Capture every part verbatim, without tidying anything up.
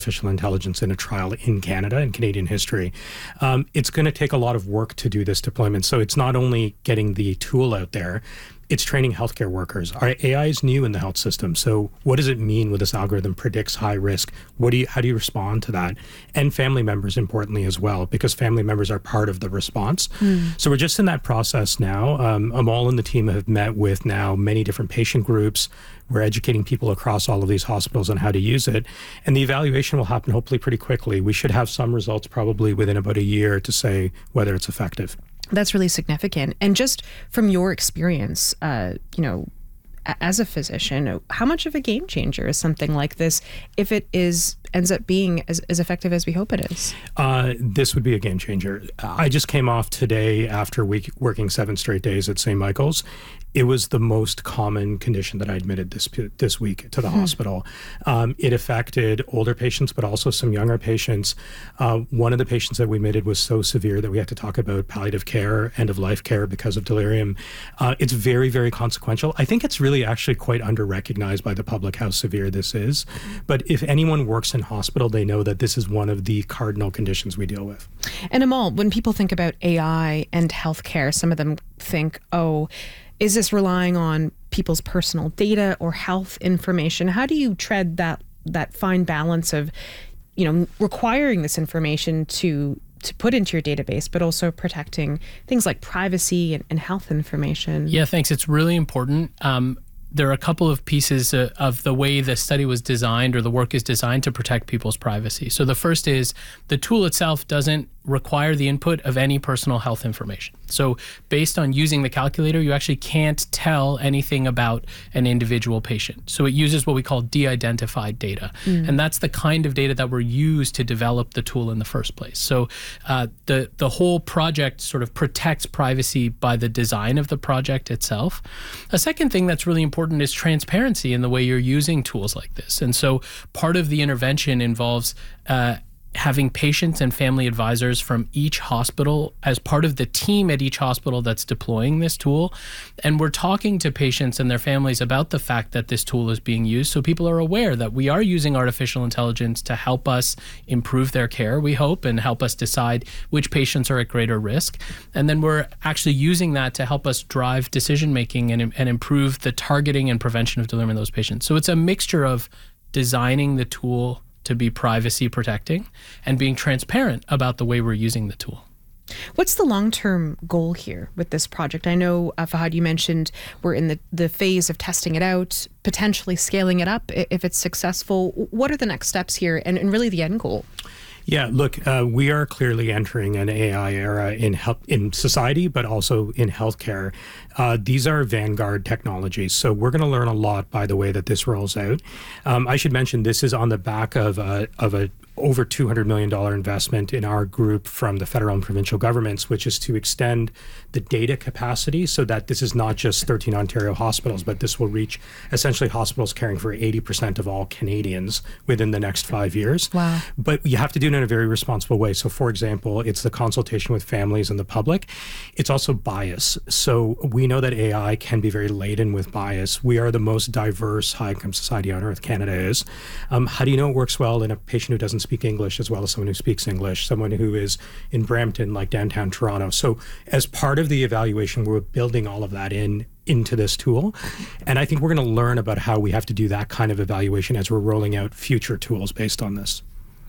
artificial intelligence in a trial in Canada, in Canadian history. Um, it's going to take a lot of work to do this deployment. So it's not only getting the tool out there, it's training healthcare workers. Our A I is new in the health system. So what does it mean when this algorithm predicts high risk? What do you, how do you respond to that? And family members, importantly, as well, because family members are part of the response. Mm. So we're just in that process now. Um, Amal and the team have met with now many different patient groups. We're educating people across all of these hospitals on how to use it. And the evaluation will happen hopefully pretty quickly. We should have some results probably within about a year to say whether it's effective. That's really significant. And just from your experience, uh, you know, as a physician, how much of a game changer is something like this if it is ends up being as, as effective as we hope it is? Uh, this would be a game changer. I just came off today after week, working seven straight days at Saint Michael's. It was the most common condition that I admitted this this week to the mm-hmm. hospital. Um, it affected older patients, but also some younger patients. Uh, one of the patients that we admitted was so severe that we had to talk about palliative care, end-of-life care because of delirium. Uh, it's very, very consequential. I think it's really actually quite under-recognized by the public how severe this is. But if anyone works in hospital, they know that this is one of the cardinal conditions we deal with. And Amal, when people think about A I and healthcare, some of them think, oh, is this relying on people's personal data or health information? How do you tread that that fine balance of, you know, requiring this information to to put into your database, but also protecting things like privacy and, and health information? Yeah, thanks. It's really important. Um, there are a couple of pieces uh, of the way the study was designed or the work is designed to protect people's privacy. So the first is the tool itself doesn't require the input of any personal health information. So based on using the calculator, you actually can't tell anything about an individual patient. So it uses what we call de-identified data. Mm. And that's the kind of data that were used to develop the tool in the first place. So uh, the, the whole project sort of protects privacy by the design of the project itself. A second thing that's really important is transparency in the way you're using tools like this. And so part of the intervention involves uh, having patients and family advisors from each hospital as part of the team at each hospital that's deploying this tool. And we're talking to patients and their families about the fact that this tool is being used, so people are aware that we are using artificial intelligence to help us improve their care, we hope, and help us decide which patients are at greater risk. And then we're actually using that to help us drive decision-making and, and improve the targeting and prevention of delirium in those patients. So it's a mixture of designing the tool to be privacy protecting and being transparent about the way we're using the tool. What's the long-term goal here with this project? I know, uh, Fahad, you mentioned we're in the, the phase of testing it out, potentially scaling it up if it's successful. What are the next steps here and, and really the end goal? Yeah, look, uh, we are clearly entering an A I era in health, in society, but also in healthcare. Uh, these are vanguard technologies, so we're going to learn a lot by the way that this rolls out. Um, I should mention this is on the back of a, of a over two hundred million dollars investment in our group from the federal and provincial governments, which is to extend the data capacity so that this is not just thirteen Ontario hospitals, but this will reach essentially hospitals caring for eighty percent of all Canadians within the next five years. Wow. But you have to do it in a very responsible way. So for example, it's the consultation with families and the public. It's also bias. So we know that A I can be very laden with bias. We are the most diverse high-income society on earth, Canada is. Um, how do you know it works well in a patient who doesn't speak English as well as someone who speaks English, someone who is in Brampton, like downtown Toronto? So as part of the evaluation, we're building all of that in into this tool. And I think we're going to learn about how we have to do that kind of evaluation as we're rolling out future tools based on this.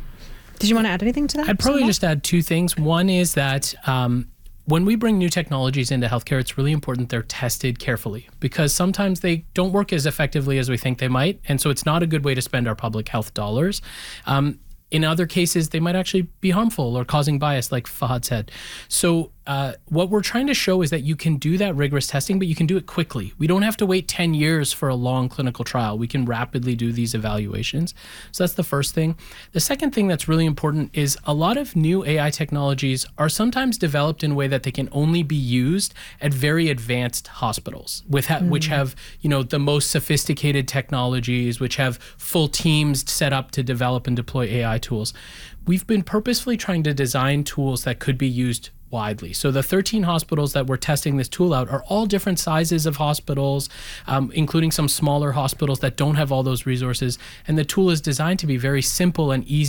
Did you want to add anything to that? I'd probably just add two things. One is that um, when we bring new technologies into healthcare, it's really important they're tested carefully because sometimes they don't work as effectively as we think they might. And so it's not a good way to spend our public health dollars. Um, In other cases, they might actually be harmful or causing bias, like Fahad said. So uh, what we're trying to show is that you can do that rigorous testing, but you can do it quickly. We don't have to wait ten years for a long clinical trial. We can rapidly do these evaluations. So that's the first thing. The second thing that's really important is a lot of new A I technologies are sometimes developed in a way that they can only be used at very advanced hospitals, with ha- mm. which have, you know, the most sophisticated technologies, which have full teams set up to develop and deploy A I tools. We've been purposefully trying to design tools that could be used widely. So the thirteen hospitals that we're testing this tool out are all different sizes of hospitals, um, including some smaller hospitals that don't have all those resources. And the tool is designed to be very simple and easy